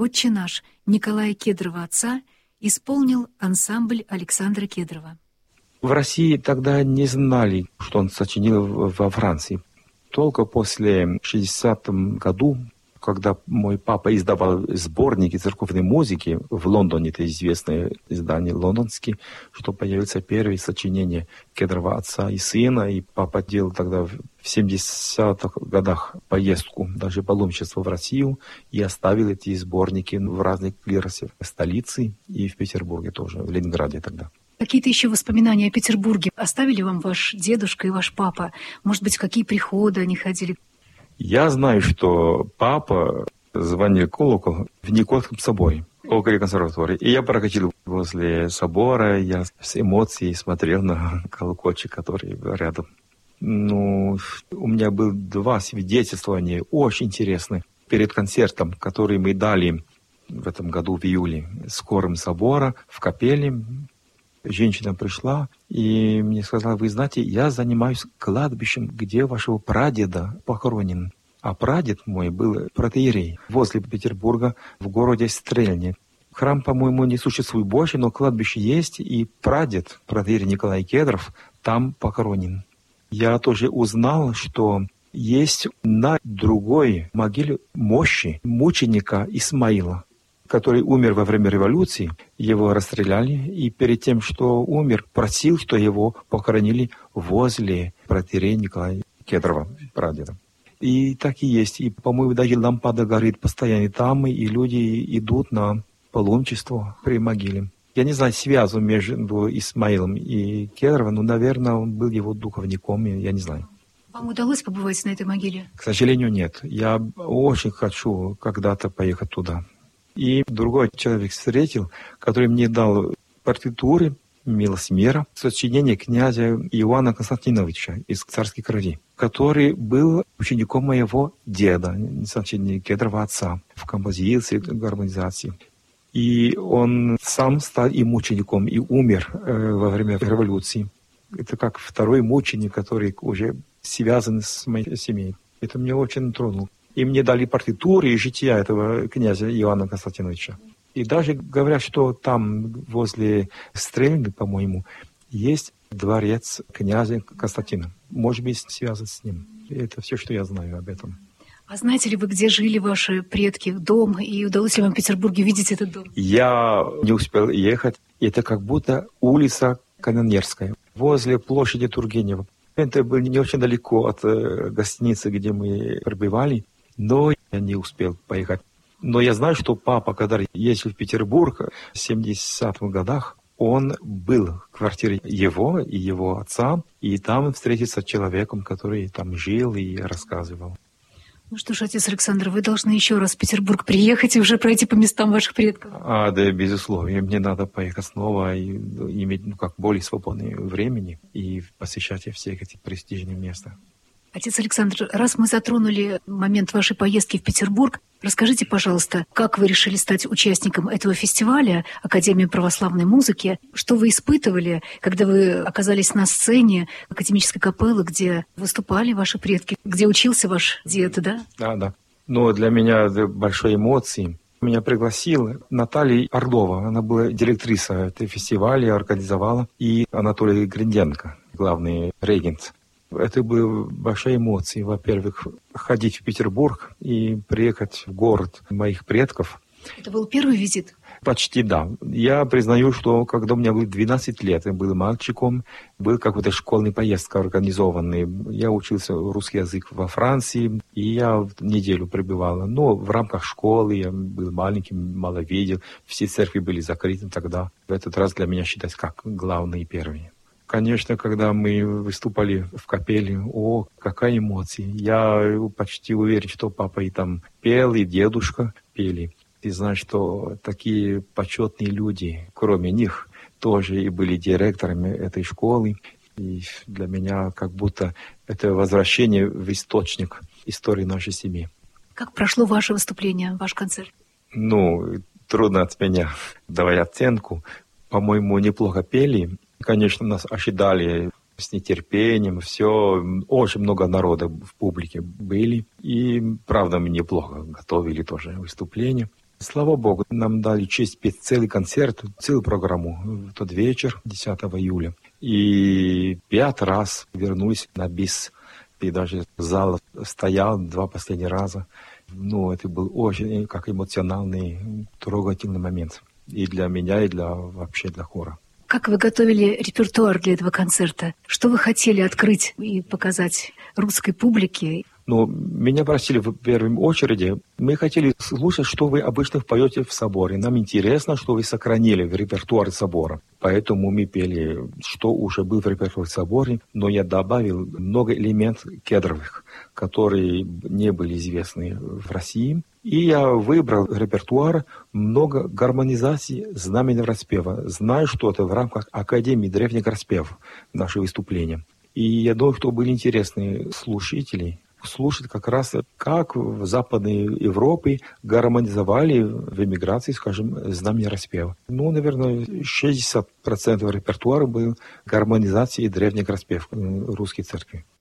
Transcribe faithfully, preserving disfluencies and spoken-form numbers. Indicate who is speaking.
Speaker 1: «Отче наш» Николая Кедрова отца исполнил ансамбль Александра Кедрова.
Speaker 2: В России тогда не знали, что он сочинил во Франции. Только после шестидесятом году, когда мой папа издавал сборники церковной музыки в Лондоне, это известное издание лондонское, что появится первое сочинение Кедрова отца и сына, и папа делал тогда в семидесятых годах поездку, даже паломничество в Россию, и оставил эти сборники в разных клиросах столицы и в Петербурге тоже, в Ленинграде тогда.
Speaker 1: Какие-то еще воспоминания о Петербурге оставили вам ваш дедушка и ваш папа? Может быть, в какие приходы они ходили?
Speaker 2: Я знаю, что папа звонил колокол в Никольском соборе, около консерватории. И я прокатил возле собора, я с эмоцией смотрел на колокольчик, который рядом. Ну, у меня было два свидетельствования, очень интересные. Перед концертом, который мы дали в этом году, в июле, с хором собора в капелле, женщина пришла и мне сказала: вы знаете, я занимаюсь кладбищем, где вашего прадеда похоронен. А прадед мой был протоиерей возле Петербурга в городе Стрельне. Храм, по-моему, не существует больше, но кладбище есть, и прадед, протоиерей Николай Кедров, там похоронен. Я тоже узнал, что есть на другой могиле мощи мученика Исмаила, который умер во время революции, его расстреляли, и перед тем, что умер, просил, что его похоронили возле протоиерея Николая Кедрова, прадеда. И так и есть. И, по-моему, даже лампада горит постоянно там, и люди идут на паломничество при могиле. Я не знаю связь между Исмаилом и Кедровым, но, наверное, он был его духовником, я не знаю.
Speaker 1: Вам удалось побывать на этой могиле?
Speaker 2: К сожалению, нет. Я очень хочу когда-то поехать туда. И другой человек встретил, который мне дал партитуры «Милость мира», сочинение князя Иоанна Константиновича из «Царских кровей», который был учеником моего деда, сочинение Кедрова отца, в композиции, гармонизации. И он сам стал и мучеником, и умер э, во время революции. Это как второй мученик, который уже связан с моей семьей. Это меня очень тронуло. И мне дали партитуры и жития этого князя Иоанна Константиновича. И даже говорят, что там, возле Стрельны, по-моему, есть дворец князя Константина. Может быть, связан с ним. И это все, что я знаю об этом.
Speaker 1: А знаете ли вы, где жили ваши предки, дом, и удалось ли вам в Петербурге видеть этот дом?
Speaker 2: Я не успел ехать. Это как будто улица Канонерская, возле площади Тургенева. Это было не очень далеко от э, гостиницы, где мы пребывали, но я не успел поехать. Но я знаю, что папа, когда ездил в Петербург в семидесятых годах, он был в квартире его и его отца, и там встретился с человеком, который там жил и рассказывал.
Speaker 1: Ну что ж, отец Александр, вы должны еще раз в Петербург приехать и уже пройти по местам ваших предков.
Speaker 2: А, да, безусловно. Мне надо поехать снова и иметь, ну, как более свободное времени и посещать все эти престижные места.
Speaker 1: Отец Александр, раз мы затронули момент вашей поездки в Петербург, расскажите, пожалуйста, как вы решили стать участником этого фестиваля Академии православной музыки? Что вы испытывали, когда вы оказались на сцене академической капеллы, где выступали ваши предки, где учился ваш дед, да?
Speaker 2: Да, да. Но для меня это большие эмоции. Меня пригласила Наталья Орлова. Она была директрисой этого фестиваля, организовала. И Анатолий Гринденко, главный регент. Это были большие эмоции. Во-первых, ходить в Петербург и приехать в город моих предков.
Speaker 1: Это был первый визит?
Speaker 2: Почти да. Я признаю, что когда у меня было двенадцать лет, я был мальчиком, был какой-то школьный поездка организованный. Я учился русский язык во Франции, и я неделю пребывал. Но в рамках школы я был маленьким, мало видел. Все церкви были закрыты тогда. В этот раз для меня считается как главный и первый. Конечно, когда мы выступали в капелле, о, какая эмоция. Я почти уверен, что папа и там пел, и дедушка пели. И знаешь, что такие почетные люди, кроме них, тоже и были директорами этой школы. И для меня как будто это возвращение в источник истории нашей семьи.
Speaker 1: Как прошло ваше выступление, ваш концерт?
Speaker 2: Ну, трудно от меня давать оценку. По-моему, неплохо пели. Конечно, нас ожидали с нетерпением, все, очень много народа в публике были. И, правда, мы неплохо готовили тоже выступление. Слава Богу, нам дали честь петь целый концерт, целую программу в тот вечер, десятого июля. И пять раз вернулись на бис. И даже зал стоял два последних раза. Ну, это был очень как эмоциональный, трогательный момент. И для меня, и для вообще для хора.
Speaker 1: Как вы готовили репертуар для этого концерта? Что вы хотели открыть и показать русской публике?
Speaker 2: Ну, меня просили в первой очереди. Мы хотели слушать, что вы обычно поете в соборе. Нам интересно, что вы сохранили в репертуаре собора. Поэтому мы пели, что уже было в репертуаре собора, но я добавил много элементов кедровых, которые не были известны в России. И я выбрал репертуар много гармонизаций знаменного распева. Знаю, что это в рамках Академии древних распевов, наше выступление. И я думаю, что были интересны слушатели, слушать как раз, как в Западной Европе гармонизовали в эмиграции, скажем, знамение распева. Ну, наверное, шестьдесят процентов репертуара был гармонизацией древних распевов русской церкви.